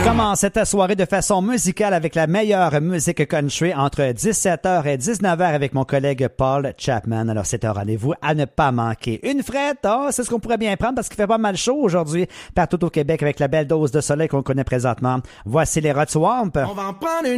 Commence cette soirée de façon musicale avec la meilleure musique country entre 17h et 19h avec mon collègue Paul Chapman. Alors, c'est un rendez-vous à ne pas manquer. Une frette, c'est ce qu'on pourrait bien prendre parce qu'il fait pas mal chaud aujourd'hui partout au Québec avec la belle dose de soleil qu'on connaît présentement. Voici les Rod Swamp. On va en prendre une.